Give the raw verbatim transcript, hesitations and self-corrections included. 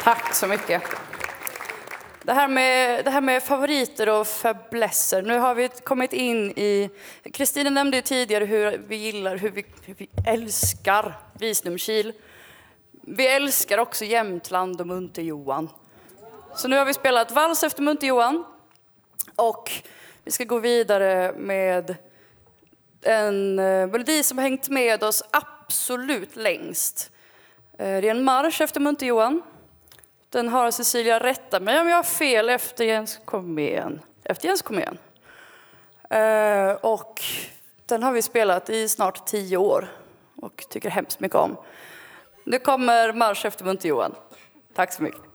Tack så mycket. Det här med, det här med favoriter och fäblesser. Nu har vi kommit in i... Kristina nämnde ju tidigare hur vi gillar, hur vi, hur vi älskar Visnumkil. Vi älskar också Jämtland och Munter-Johan. Så nu har vi spelat vals efter Munter-Johan. Och vi ska gå vidare med en melodi som har hängt med oss absolut längst. Det är en marsch efter Munter-Johan. Den har Cecilia rättat mig om jag har fel efter Jens kom igen. Efter Jens kom igen. Uh, och den har vi spelat i snart tio år. Och tycker hemskt mycket om. Nu kommer marsch efter Munter-Johan. Tack så mycket.